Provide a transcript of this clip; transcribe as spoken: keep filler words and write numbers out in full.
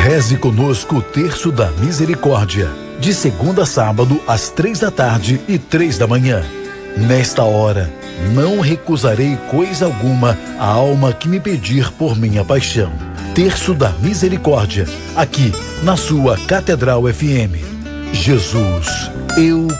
Reze conosco o Terço da Misericórdia, de segunda a sábado, às três da tarde e três da manhã. Nesta hora, não recusarei coisa alguma à alma que me pedir por minha paixão. Terço da Misericórdia, aqui na sua Catedral F M. Jesus, eu